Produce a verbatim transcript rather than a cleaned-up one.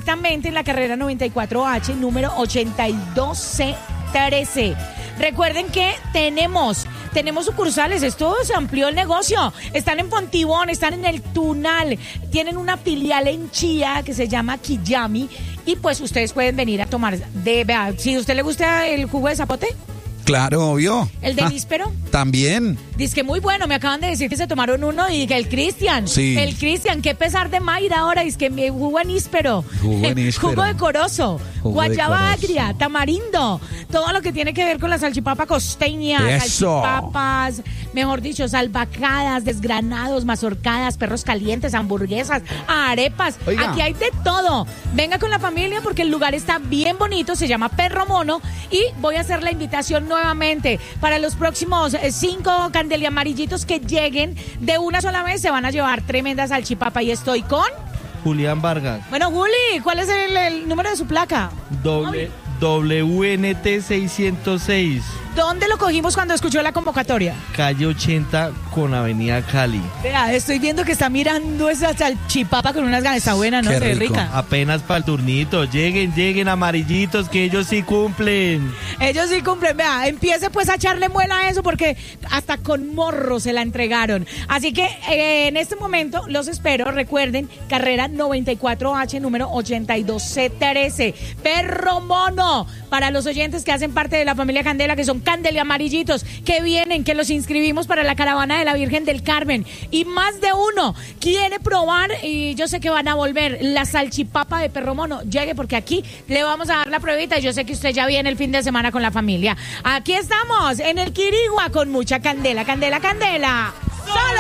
exactamente en la carrera noventa y cuatro H, número ochenta y dos C trece. Recuerden que tenemos, tenemos sucursales, esto se amplió el negocio. Están en Fontibón, están en el Tunal, tienen una filial en Chía que se llama Kiyami. Y pues ustedes pueden venir a tomar, de, vea, si a usted le gusta el jugo de zapote. Claro, obvio. ¿El de ah, níspero? También. Dice que muy bueno, me acaban de decir que se tomaron uno y que el Cristian. Sí. El Cristian, qué pesar de Mayra ahora, dice que mi jugo de níspero. Jugo de níspero. Jugo de corozo, Jugo guayaba de corozo. agria, tamarindo, todo lo que tiene que ver con la salchipapa costeña, Eso. salchipapas, mejor dicho, salvacadas, desgranados, mazorcadas, perros calientes, hamburguesas, arepas. Oiga. Aquí hay de todo. Venga con la familia porque el lugar está bien bonito, se llama Perro Mono y voy a hacer la invitación nuevamente para los próximos eh, cinco Candelia amarillitos que lleguen de una sola vez, se van a llevar tremenda salchipapa y estoy con Julián Vargas. bueno, Juli, ¿cuál es el, el número de su placa? Doble, W N T seiscientos seis, ¿Dónde lo cogimos cuando escuchó la convocatoria? calle ochenta con avenida Cali. Vea, estoy viendo que está mirando esa salchipapa con unas ganas, está buena, ¿no? Qué Se ve rico. rica. Apenas para el turnito. Lleguen, lleguen amarillitos, que ellos sí cumplen. Ellos sí cumplen, vea, empiece pues a echarle muela a eso porque hasta con morro se la entregaron. Así que eh, en este momento los espero, recuerden, carrera noventa y cuatro H, número ochenta y dos C trece, Perro Mono, para los oyentes que hacen parte de la familia Candela, que son Candelia amarillitos, que vienen, que los inscribimos para la caravana de la Virgen del Carmen, y más de uno quiere probar, y yo sé que van a volver, la salchipapa de Perro Mono. Llegue porque aquí le vamos a dar la pruebita, y yo sé que usted ya viene el fin de semana con la familia. Aquí estamos, en el Quirigua, con mucha candela, candela, candela. ¡Solo